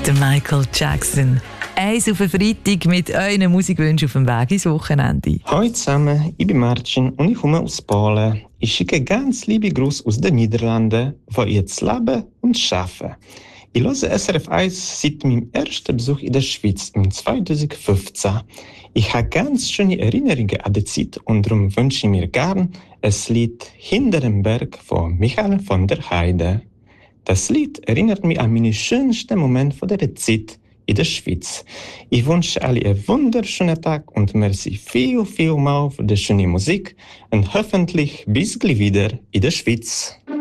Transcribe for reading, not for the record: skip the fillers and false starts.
Der Michael Jackson. Eins auf den Freitag mit euren Musikwünschen auf dem Weg ins Wochenende. Hallo zusammen, ich bin Marcin und ich komme aus Polen. Ich schicke ganz liebe Grüße aus den Niederlanden, wo ich jetzt lebe und arbeite. Ich höre SRF 1 seit meinem ersten Besuch in der Schweiz im 2015. Ich habe ganz schöne Erinnerungen an die Zeit und darum wünsche ich mir gern ein Lied «Hinter dem Berg» von Michael von der Heide. Das Lied erinnert mich an meine schönsten Momente von dieser Zeit in der Schweiz. Ich wünsche alle einen wunderschönen Tag und merci viel mal für die schöne Musik und hoffentlich bis gleich wieder in der Schweiz.